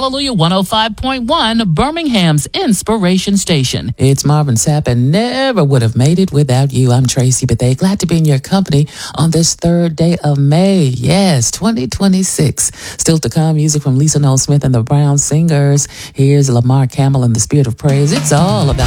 Hallelujah 105.1, Birmingham's Inspiration Station. It's Marvin Sapp, and never would have made it without you. I'm Tracy Bethea. Glad to be in your company on this third day of May. Yes, 2026. Still to come, music from Lisa Noel Smith and the Brown Singers. Here's Lamar Campbell in the Spirit of Praise. It's all about